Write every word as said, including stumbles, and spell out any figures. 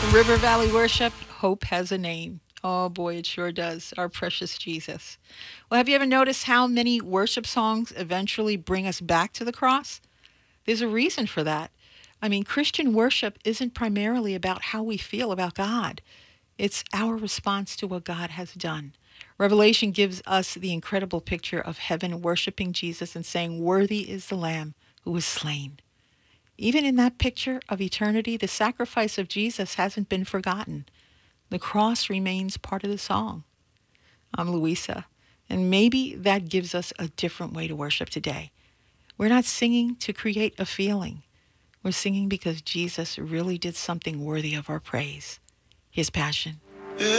River Valley Worship, hope has a name. Oh boy, it sure does. Our precious Jesus. Well, have you ever noticed how many worship songs eventually bring us back to the cross? There's a reason for that. I mean, Christian worship isn't primarily about how we feel about God, it's our response to what God has done. Revelation gives us the incredible picture of heaven worshiping Jesus and saying, "Worthy is the Lamb who was slain." Even in that picture of eternity, the sacrifice of Jesus hasn't been forgotten. The cross remains part of the song. I'm Louisa, and maybe that gives us a different way to worship today. We're not singing to create a feeling. We're singing because Jesus really did something worthy of our praise, his passion.